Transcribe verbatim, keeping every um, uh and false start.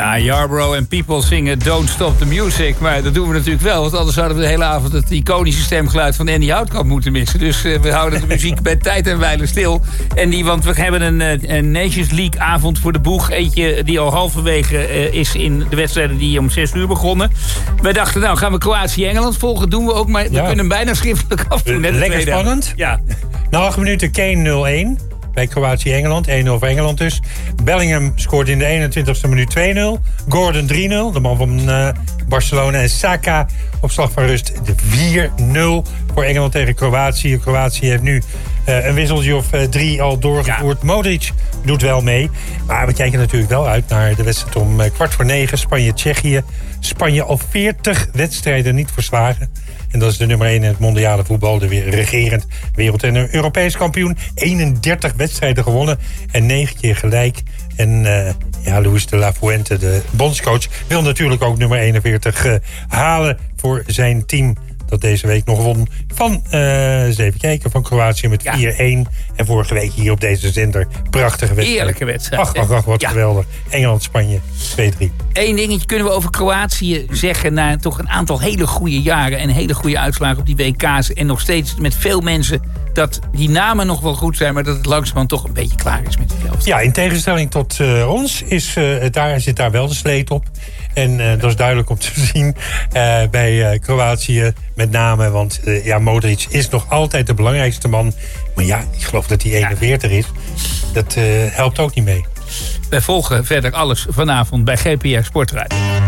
Ja, Yarborough en People zingen Don't Stop the Music. Maar dat doen we natuurlijk wel. Want anders zouden we de hele avond het iconische stemgeluid van Andy Houtkamp moeten missen. Dus uh, we houden de muziek bij tijd en wijle stil. En die, want we hebben een, een Nations League avond voor de boeg. Eentje die al halverwege uh, is in de wedstrijden die om zes uur begonnen. Wij dachten, nou gaan we Kroatië-Engeland volgen. Doen we ook, maar we ja. kunnen hem bijna schriftelijk afdoen. Lekker spannend. Ja. Na acht minuten Kane nul-een. Bij Kroatië-Engeland, één nul voor Engeland dus. Bellingham scoort in de eenentwintigste minuut twee nul. Gordon drie nul, de man van uh, Barcelona. En Saka op slag van rust de vier nul voor Engeland tegen Kroatië. Kroatië heeft nu uh, een wisseltje of uh, drie al doorgevoerd. Ja. Modric doet wel mee. Maar we kijken natuurlijk wel uit naar de wedstrijd om uh, kwart voor negen. Spanje-Tsjechië. Spanje al veertig wedstrijden niet verslagen. En dat is de nummer één in het mondiale voetbal. De regerend wereld- en Europees kampioen. eenendertig wedstrijden gewonnen en negen keer gelijk. En uh, ja, Luis de la Fuente, de bondscoach, wil natuurlijk ook nummer eenenveertig uh, halen voor zijn team. Dat deze week nog won van, uh, eens even kijken, van Kroatië met vier-een. En vorige week hier op deze zender, prachtige wedstrijd. Heerlijke wedstrijd. Ach, ach, ach, wat ja. geweldig. Engeland-Spanje, twee-drie. Eén dingetje kunnen we over Kroatië zeggen. Na toch een aantal hele goede jaren en hele goede uitslagen op die W K's. En nog steeds met veel mensen dat die namen nog wel goed zijn, maar dat het langzamerhand toch een beetje klaar is met die elftal. Ja, in tegenstelling tot uh, ons is, uh, daar, zit daar wel de sleet op. En uh, dat is duidelijk om te zien uh, bij uh, Kroatië met name. Want uh, ja, Modric is nog altijd de belangrijkste man. Maar ja, ik geloof dat hij eenenveertig is. Dat uh, helpt ook niet mee. Wij volgen verder alles vanavond bij G P R Sportradio.